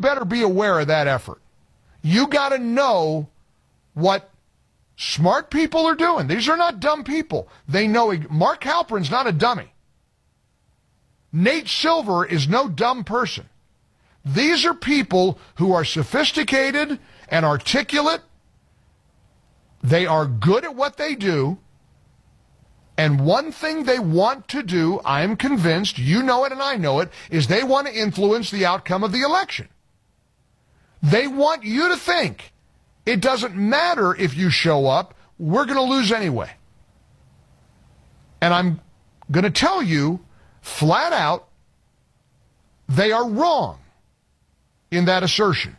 better be aware of that effort. You got to know what smart people are doing. These are not dumb people. They know. Mark Halperin's not a dummy. Nate Silver is no dumb person. These are people who are sophisticated and articulate. They are good at what they do. And one thing they want to do, I am convinced, you know it and I know it, is they want to influence the outcome of the election. They want you to think it doesn't matter if you show up, we're going to lose anyway. And I'm going to tell you flat out, they are wrong in that assertion.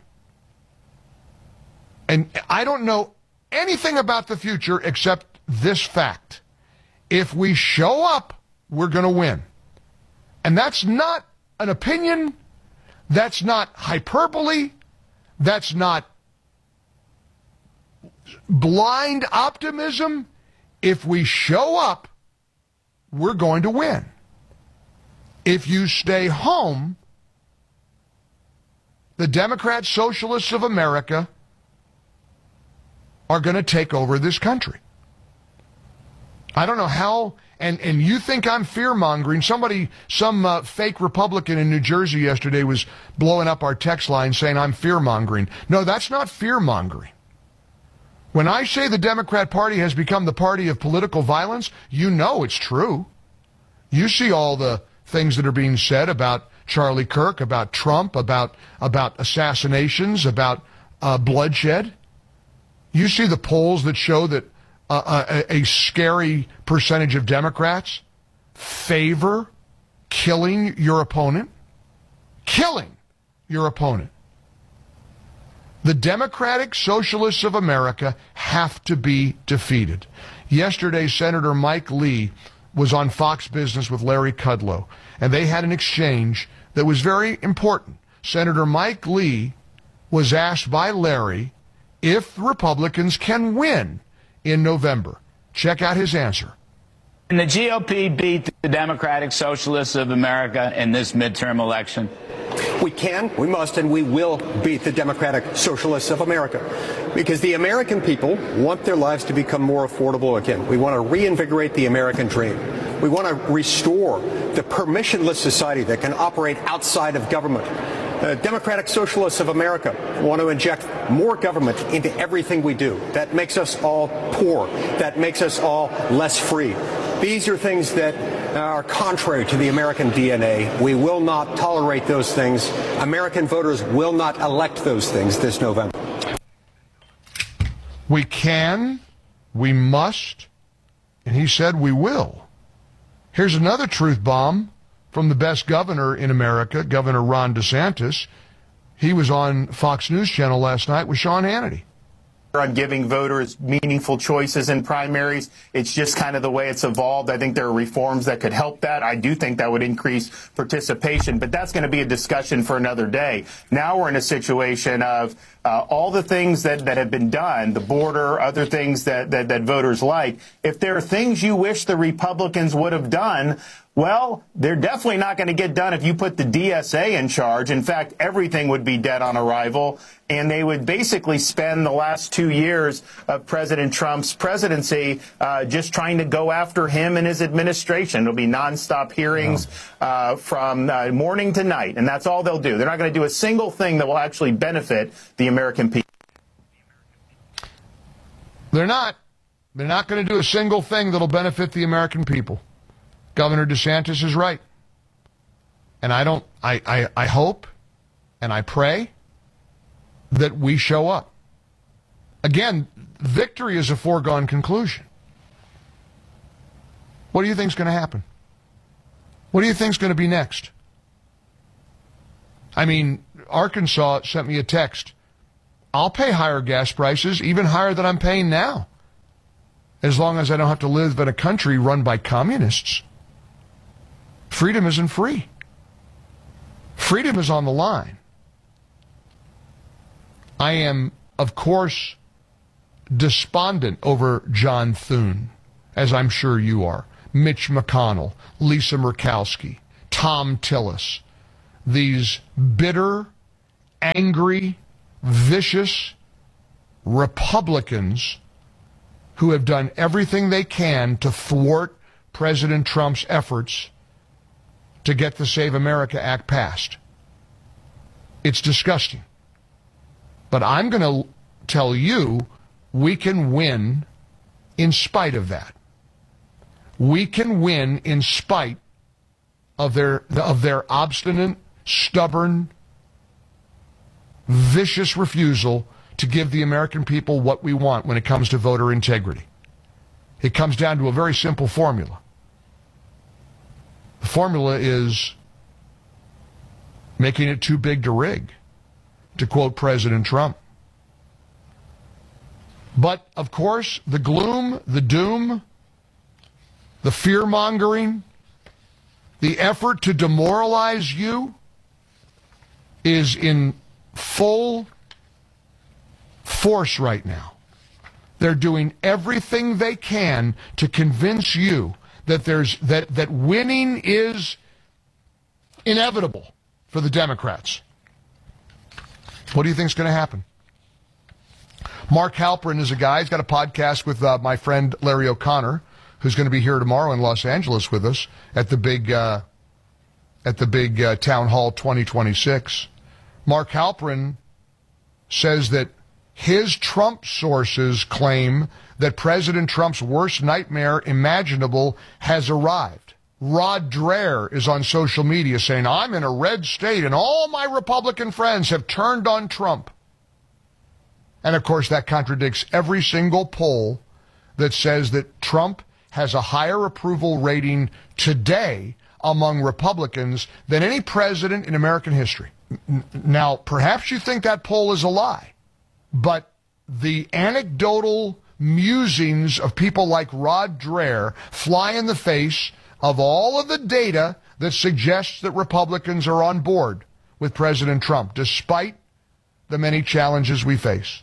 And I don't know anything about the future except this fact. If we show up, we're going to win. And that's not an opinion. That's not hyperbole. That's not blind optimism. If we show up, we're going to win. If you stay home, the Democrat Socialists of America are going to take over this country. I don't know how, and you think I'm fear-mongering. Some fake Republican in New Jersey yesterday was blowing up our text line saying I'm fear-mongering. No, that's not fear-mongering. When I say the Democrat Party has become the party of political violence, you know it's true. You see all the things that are being said about Charlie Kirk, about Trump, about assassinations, about bloodshed. You see the polls that show that a scary percentage of Democrats favor killing your opponent. Killing your opponent. The Democratic Socialists of America have to be defeated. Yesterday, Senator Mike Lee was on Fox Business with Larry Kudlow, and they had an exchange that was very important. Senator Mike Lee was asked by Larry if Republicans can win in November. Check out his answer. Can the GOP beat the Democratic Socialists of America in this midterm election? We can, we must, and we will beat the Democratic Socialists of America because the American people want their lives to become more affordable again. We want to reinvigorate the American dream. We want to restore the permissionless society that can operate outside of government. The Democratic Socialists of America want to inject more government into everything we do. That makes us all poor. That makes us all less free. These are things that are contrary to the American DNA. We will not tolerate those things. American voters will not elect those things this November. We can, we must, and he said we will. Here's another truth bomb from the best governor in America, Governor Ron DeSantis. He was on Fox News Channel last night with Sean Hannity. On giving voters meaningful choices in primaries. It's just kind of the way it's evolved. I think there are reforms that could help that. I do think that would increase participation, but that's going to be a discussion for another day. Now we're in a situation of all the things that have been done, the border, other things that voters like. If there are things you wish the Republicans would have done, well, they're definitely not going to get done if you put the DSA in charge. In fact, everything would be dead on arrival, and they would basically spend the last 2 years of President Trump's presidency just trying to go after him and his administration. It'll be nonstop hearings from morning to night, and that's all they'll do. They're not going to do a single thing that will actually benefit the American people. They're not. They're not going to do a single thing that'll benefit the American people. Governor DeSantis is right. And I hope and I pray that we show up. Again, victory is a foregone conclusion. What do you think is going to happen? What do you think is going to be next? I mean, Arkansas sent me a text. I'll pay higher gas prices, even higher than I'm paying now, as long as I don't have to live in a country run by communists. Freedom isn't free. Freedom is on the line. I am, of course, despondent over John Thune, as I'm sure you are, Mitch McConnell, Lisa Murkowski, Tom Tillis, these bitter, angry, vicious Republicans who have done everything they can to thwart President Trump's efforts to get the Save America Act passed. It's disgusting. But I'm going to tell you, we can win in spite of that. We can win in spite of their obstinate, stubborn, vicious refusal to give the American people what we want when it comes to voter integrity. It comes down to a very simple formula. The formula is making it too big to rig, to quote President Trump. But, of course, the gloom, the doom, the fear-mongering, the effort to demoralize you is in full force right now. They're doing everything they can to convince you that that winning is inevitable for the Democrats. What do you think is going to happen? Mark Halperin is a guy. He's got a podcast with my friend Larry O'Connor, who's going to be here tomorrow in Los Angeles with us at the big Town Hall 2026. Mark Halperin says that his Trump sources claim that President Trump's worst nightmare imaginable has arrived. Rod Dreher is on social media saying, I'm in a red state and all my Republican friends have turned on Trump. And, of course, that contradicts every single poll that says that Trump has a higher approval rating today among Republicans than any president in American history. Now, perhaps you think that poll is a lie, but the anecdotal musings of people like Rod Dreher fly in the face of all of the data that suggests that Republicans are on board with President Trump, despite the many challenges we face.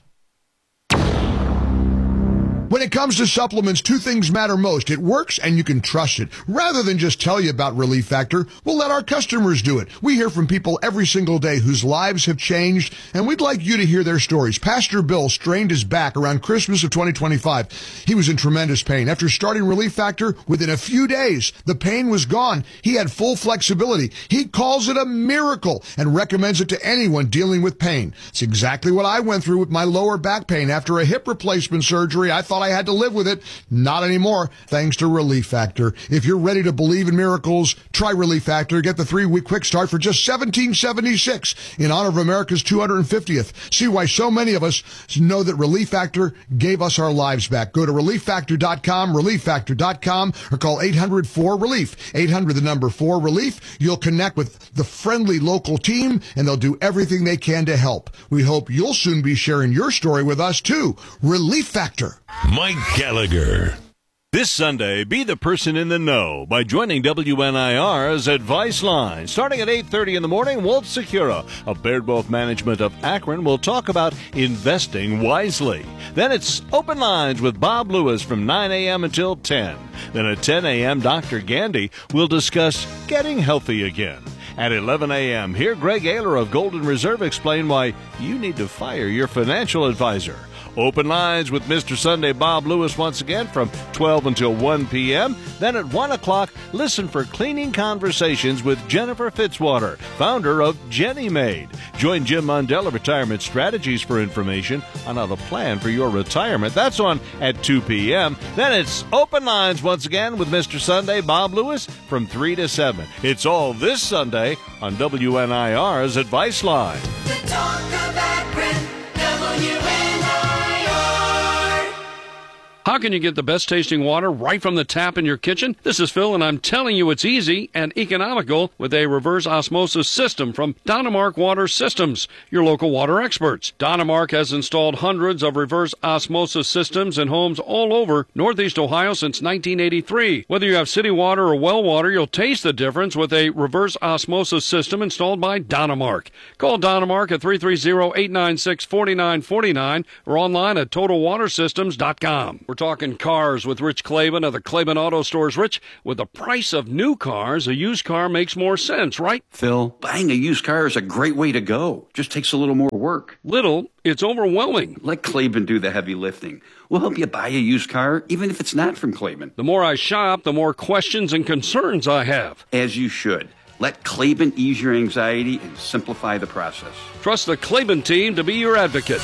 When it comes to supplements, two things matter most. It works and you can trust it. Rather than just tell you about Relief Factor, we'll let our customers do it. We hear from people every single day whose lives have changed, and we'd like you to hear their stories. Pastor Bill strained his back around Christmas of 2025. He was in tremendous pain. After starting Relief Factor, within a few days, the pain was gone. He had full flexibility. He calls it a miracle and recommends it to anyone dealing with pain. It's exactly what I went through with my lower back pain. After a hip replacement surgery, I thought I had to live with it. Not anymore, thanks to Relief Factor. If you're ready to believe in miracles, try Relief Factor. Get the 3-week quick start for just $17.76 in honor of America's 250th. See why so many of us know that Relief Factor gave us our lives back. Go to ReliefFactor.com, ReliefFactor.com, or call 800-4RELIEF. 800, the number 4-RELIEF. You'll connect with the friendly local team, and they'll do everything they can to help. We hope you'll soon be sharing your story with us, too. Relief Factor. Mike Gallagher. This Sunday, be the person in the know by joining WNIR's Advice Line. Starting at 8:30 in the morning, Walt Secura of Baird Wealth Management of Akron will talk about investing wisely. Then it's Open Lines with Bob Lewis from 9 a.m. until 10. Then at 10 a.m., Dr. Gandy will discuss getting healthy again. At 11 a.m., hear Greg Ayler of Golden Reserve explain why you need to fire your financial advisor. Open Lines with Mr. Sunday Bob Lewis once again from 12 until 1 p.m. Then at 1 o'clock, listen for Cleaning Conversations with Jennifer Fitzwater, founder of Jenny Maid. Join Jim Mundell of Retirement Strategies for information on how to plan for your retirement. That's on at 2 p.m. Then it's Open Lines once again with Mr. Sunday Bob Lewis from 3 to 7. It's all this Sunday on WNIR's Advice Line. The talk of Akron, WNIR. How can you get the best tasting water right from the tap in your kitchen? This is Phil, and I'm telling you it's easy and economical with a reverse osmosis system from Donemark Water Systems, your local water experts. Donemark has installed hundreds of reverse osmosis systems in homes all over Northeast Ohio since 1983. Whether you have city water or well water, you'll taste the difference with a reverse osmosis system installed by Donemark. Call Donemark at 330-896-4949 or online at TotalWaterSystems.com. We're talking cars with Rich Klaban of the Klaban Auto Stores. Rich, with the price of new cars, a used car makes more sense, right? Phil, buying a used car is a great way to go. Just takes a little more work. Little, it's overwhelming. Let Klaban do the heavy lifting. We'll help you buy a used car, even if it's not from Klaban. The more I shop, the more questions and concerns I have. As you should. Let Klaban ease your anxiety and simplify the process. Trust the Klaban team to be your advocate.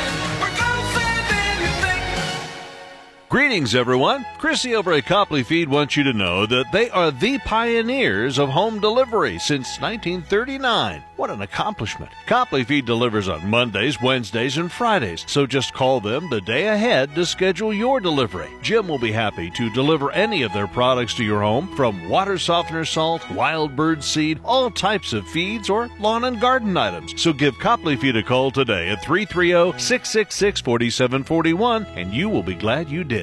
Greetings, everyone. Chrissy over at Copley Feed wants you to know that they are the pioneers of home delivery since 1939. What an accomplishment. Copley Feed delivers on Mondays, Wednesdays, and Fridays, so just call them the day ahead to schedule your delivery. Jim will be happy to deliver any of their products to your home, from water softener salt, wild bird seed, all types of feeds, or lawn and garden items. So give Copley Feed a call today at 330-666-4741, and you will be glad you did.